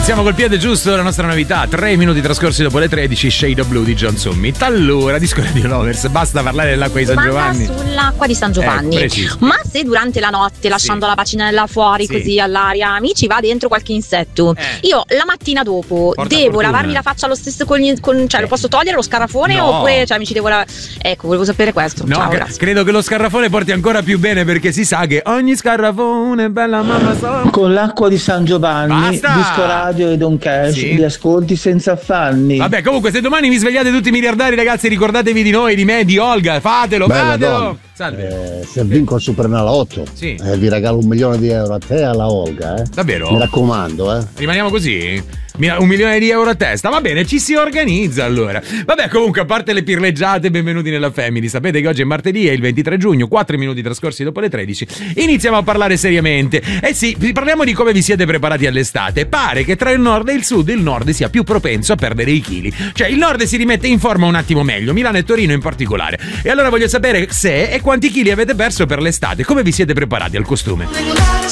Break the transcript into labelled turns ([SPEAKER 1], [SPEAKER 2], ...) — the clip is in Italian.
[SPEAKER 1] Iniziamo col piede giusto, la nostra novità. 3 minuti trascorsi dopo le 13, Shade of Blue di John Summit. Allora, Disco Radio Lovers, basta parlare dell'acqua di San Giovanni.
[SPEAKER 2] Sull'acqua di San Giovanni. Ma se durante la notte, lasciando la bacinella fuori così all'aria, amici, va dentro qualche insetto, io la mattina dopo devo lavarmi la faccia lo stesso cioè lo posso togliere lo scarafone oppure, cioè, amici, ecco, volevo sapere questo.
[SPEAKER 1] No,
[SPEAKER 2] ciao,
[SPEAKER 1] credo che lo scarafone porti ancora più bene, perché si sa che ogni scarafone bella mamma
[SPEAKER 3] con l'acqua di San Giovanni. Disco Radio e Don Cash, li ascolti senza affanni.
[SPEAKER 1] Vabbè, comunque, se domani vi svegliate tutti miliardari, ragazzi, ricordatevi di noi, di me, di Olga, fatelo. Salve.
[SPEAKER 4] Se vinco il Superenalotto, vi regalo 1 milione di euro a te e alla Olga,
[SPEAKER 1] Davvero?
[SPEAKER 4] Mi raccomando,
[SPEAKER 1] Rimaniamo così? 1 milione di euro a testa, va bene, ci si organizza allora. Vabbè, comunque, a parte le pirleggiate, benvenuti nella Family. Sapete che oggi è martedì, è il 23 giugno, 4 minuti trascorsi dopo le 13. Iniziamo a parlare seriamente. Sì, parliamo di come vi siete preparati all'estate. Pare che tra il nord e il nord sia più propenso a perdere i chili. Cioè, il nord si rimette in forma un attimo meglio, Milano e Torino in particolare. E allora voglio sapere se e quanti chili avete perso per l'estate. Come vi siete preparati al costume?